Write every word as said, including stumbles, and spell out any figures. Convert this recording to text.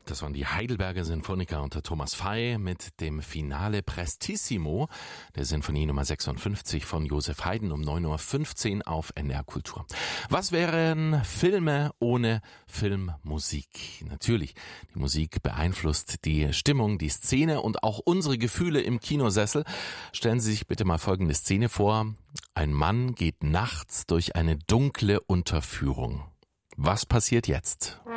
Das waren die Heidelberger Sinfoniker unter Thomas Fey mit dem Finale Prestissimo der Sinfonie Nummer sechsundfünfzig von Joseph Haydn um neun Uhr fünfzehn auf N D R Kultur. Was wären Filme ohne Filmmusik? Natürlich, die Musik beeinflusst die Stimmung, die Szene und auch unsere Gefühle im Kinosessel. Stellen Sie sich bitte mal folgende Szene vor. Ein Mann geht nachts durch eine dunkle Unterführung. Was passiert jetzt?